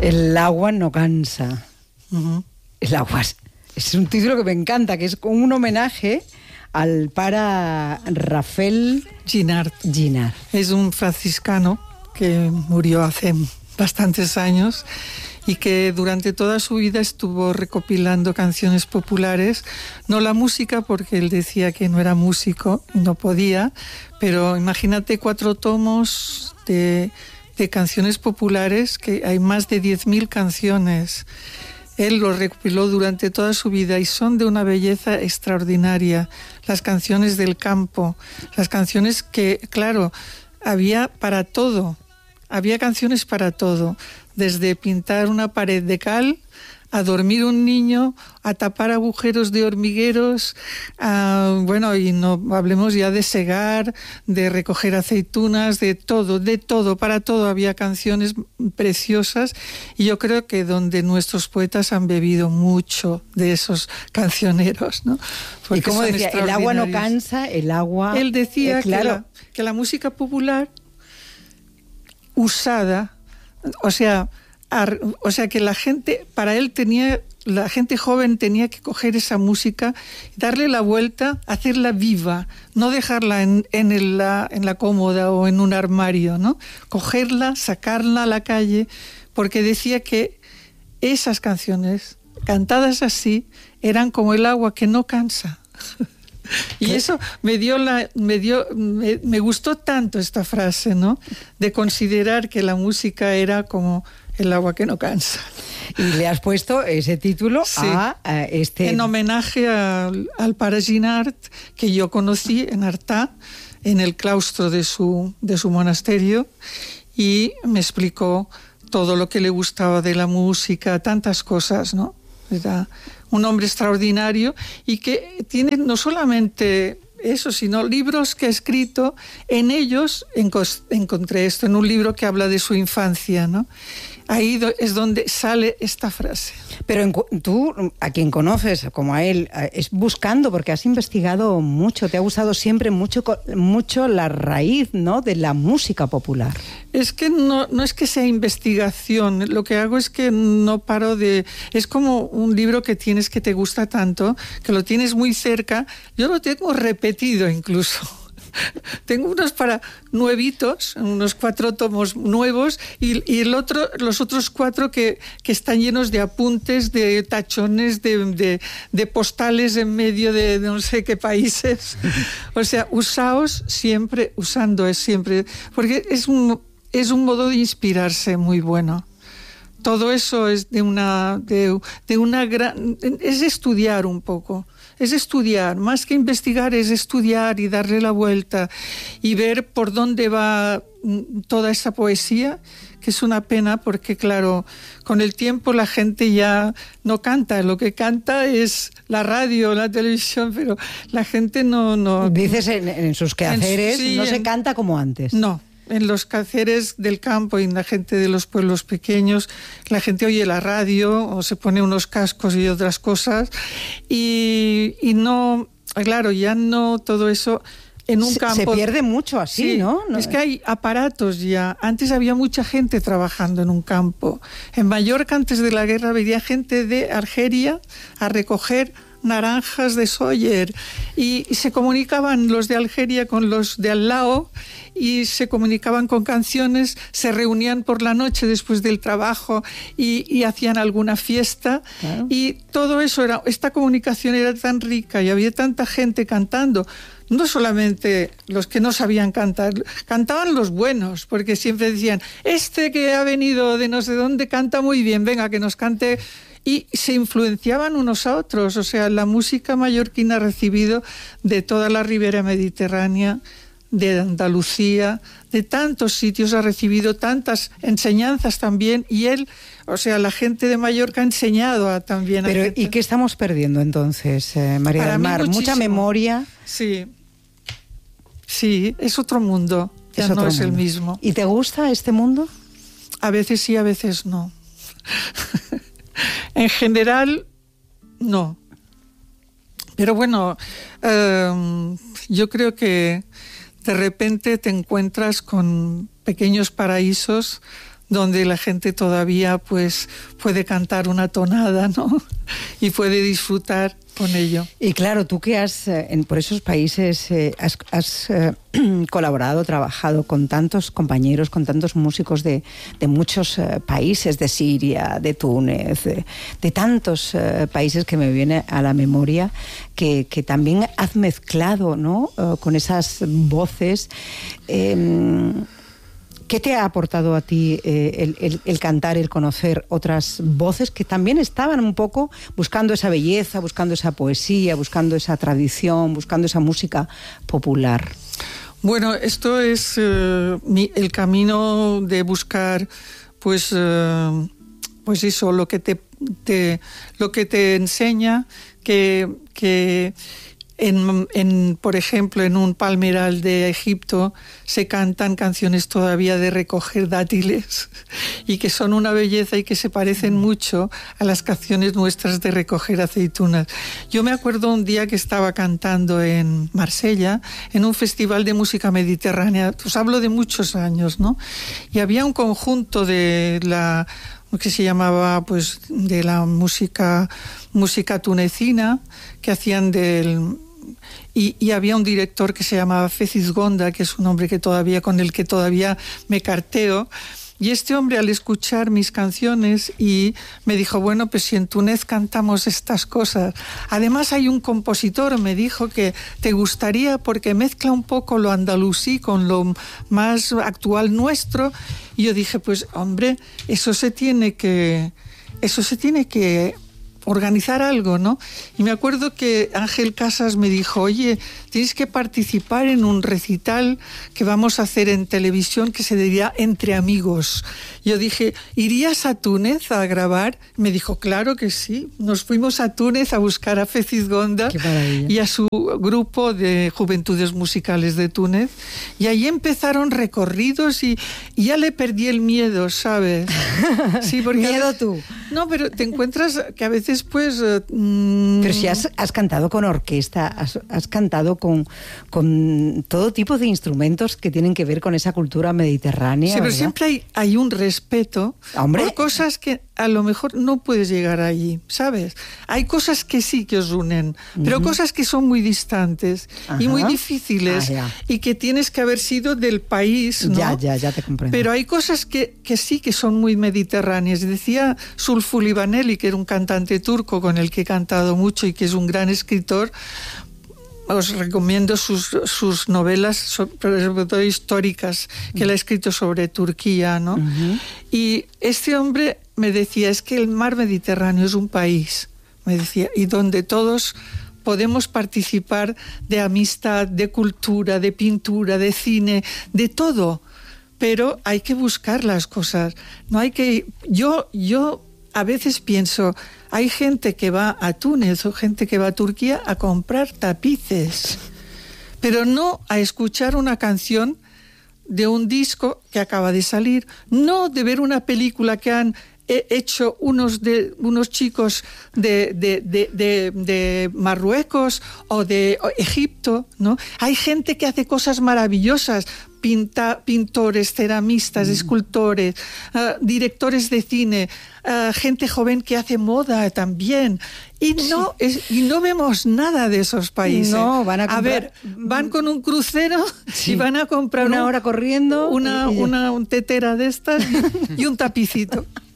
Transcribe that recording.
El agua no cansa. Uh-huh. El agua es un título que me encanta, que es como un homenaje al para Rafael Ginard. Ginard. Es un franciscano que murió hace bastantes años y que durante toda su vida estuvo recopilando canciones populares, no la música porque él decía que no era músico y no podía, pero imagínate 4 tomos de canciones populares, que hay más de 10.000 canciones. Él lo recopiló durante toda su vida y son de una belleza extraordinaria. Las canciones del campo, las canciones que, claro, había para todo. Había canciones para todo, desde pintar una pared de cal, a dormir un niño, a tapar agujeros de hormigueros, bueno, y no hablemos ya de segar, de recoger aceitunas, de todo, para todo había canciones preciosas, y yo creo que donde nuestros poetas han bebido mucho de esos cancioneros, ¿no? Porque, y como decía, el agua no cansa, el agua... Él decía claro, que la música popular usada, o sea que la gente, para él la gente joven tenía que coger esa música, darle la vuelta, hacerla viva, no dejarla en la cómoda o en un armario, ¿no? Cogerla, sacarla a la calle, porque decía que esas canciones, cantadas así, eran como el agua que no cansa. Y eso me gustó tanto esta frase, ¿no? De considerar que la música era como el agua que no cansa. Y le has puesto ese título, sí, a este... En homenaje al Pare Ginard, que yo conocí en Artà, en el claustro de su monasterio, y me explicó todo lo que le gustaba de la música, tantas cosas, ¿no? Era un hombre extraordinario y que tiene no solamente eso, sino libros que ha escrito. En ellos encontré esto, en un libro que habla de su infancia, ¿no? Ahí es donde sale esta frase. Pero tú, a quien conoces, como a él, es buscando, porque has investigado mucho, te ha gustado siempre mucho la raíz, ¿no?, de la música popular. Es que no es que sea investigación, lo que hago es que no paro de... Es como un libro que tienes que te gusta tanto, que lo tienes muy cerca, yo lo tengo repetido incluso. Tengo unos para nuevitos, unos 4 tomos nuevos y los otros 4 que están llenos de apuntes, de tachones, de postales en medio de no sé qué países. O sea, usaos siempre, usando es siempre, porque es un modo de inspirarse muy bueno. Todo eso es de una gran... Es estudiar un poco. Es estudiar, más que investigar, es estudiar y darle la vuelta y ver por dónde va toda esa poesía, que es una pena porque, claro, con el tiempo la gente ya no canta, lo que canta es la radio, la televisión, pero la gente no... Dices en sus quehaceres, no se canta como antes. No. En los quehaceres del campo y en la gente de los pueblos pequeños, la gente oye la radio o se pone unos cascos y otras cosas y no, claro, ya no todo eso en un campo. Se pierde mucho así, sí, ¿no? Es que hay aparatos ya. Antes había mucha gente trabajando en un campo. En Mallorca, antes de la guerra, venía gente de Argelia a recoger naranjas de Sóller y se comunicaban los de Algeria con los de al lado y se comunicaban con canciones, se reunían por la noche después del trabajo y hacían alguna fiesta. Claro. Y todo eso esta comunicación era tan rica y había tanta gente cantando. No solamente los que no sabían cantar, cantaban los buenos, porque siempre decían, este que ha venido de no sé dónde canta muy bien, venga, que nos cante. Y se influenciaban unos a otros, o sea, la música mallorquina ha recibido de toda la ribera mediterránea, de Andalucía, de tantos sitios, ha recibido tantas enseñanzas también, y él, o sea, la gente de Mallorca ha enseñado también. Pero, ¿y qué estamos perdiendo entonces, María del Mar? ¿Mucha memoria? Sí, es otro mundo, ya no es el mismo. ¿Y te gusta este mundo? A veces sí, a veces no. En general, no. Pero bueno, yo creo que de repente te encuentras con pequeños paraísos donde la gente todavía pues puede cantar una tonada, ¿no? Y puede disfrutar con ello. Y claro, tú que has por esos países has colaborado, trabajado con tantos compañeros, con tantos músicos de muchos países, de Siria, de Túnez, de tantos países que me viene a la memoria, que también has mezclado, ¿no? Con esas voces. ¿Qué te ha aportado a ti el cantar, el conocer otras voces que también estaban un poco buscando esa belleza, buscando esa poesía, buscando esa tradición, buscando esa música popular? Bueno, esto es el camino de buscar, pues eso, lo que te enseña que por ejemplo, en un palmeral de Egipto se cantan canciones todavía de recoger dátiles y que son una belleza y que se parecen mucho a las canciones nuestras de recoger aceitunas. Yo me acuerdo un día que estaba cantando en Marsella, en un festival de música mediterránea, pues hablo de muchos años, ¿no? Y había un conjunto de la que se llamaba pues de la música tunecina, que hacían y había un director que se llamaba Feziz Gonda, que es un hombre con el que todavía me carteo. Y este hombre, al escuchar mis canciones, y me dijo, bueno, pues si en Túnez cantamos estas cosas. Además hay un compositor, me dijo, que te gustaría porque mezcla un poco lo andalusí con lo más actual nuestro. Y yo dije, pues hombre, eso se tiene que organizar algo, ¿no? Y me acuerdo que Ángel Casas me dijo, oye, tienes que participar en un recital que vamos a hacer en televisión que se diría Entre Amigos. Yo dije, ¿irías a Túnez a grabar? Me dijo, claro que sí. Nos fuimos a Túnez a buscar a Feziz Gonda y a su grupo de Juventudes Musicales de Túnez. Y ahí empezaron recorridos y ya le perdí el miedo, ¿sabes? Sí, porque ¿Miedo tú? No, pero te encuentras que a veces pues... Pero si has cantado con orquesta, has cantado con todo tipo de instrumentos que tienen que ver con esa cultura mediterránea. Sí, pero ¿verdad? siempre hay un respeto. ¡Hombre! Por cosas que a lo mejor no puedes llegar allí, ¿sabes? Hay cosas que sí que os unen, pero cosas que son muy distantes y muy difíciles y que tienes que haber sido del país, ¿no? Ya te comprendo. Pero hay cosas que sí que son muy mediterráneas. Decía Sulfü Livaneli, que era un cantante turco con el que he cantado mucho y que es un gran escritor. Os recomiendo sus novelas, sobre todo históricas, que él ha escrito sobre Turquía, ¿no? Y este hombre me decía, es que el mar Mediterráneo es un país, me decía, y donde todos podemos participar de amistad, de cultura, de pintura, de cine, de todo, pero hay que buscar las cosas. No hay que... Yo a veces pienso, hay gente que va a Túnez o gente que va a Turquía a comprar tapices, pero no a escuchar una canción de un disco que acaba de salir, no de ver una película que han hecho unos chicos de Marruecos o de Egipto, ¿no? Hay gente que hace cosas maravillosas, pintores, ceramistas, escultores, directores de cine, gente joven que hace moda también. Y no vemos nada de esos países. No, van a comprar... A ver, van con un crucero y van a comprar una hora corriendo. Una tetera de estas y un tapicito.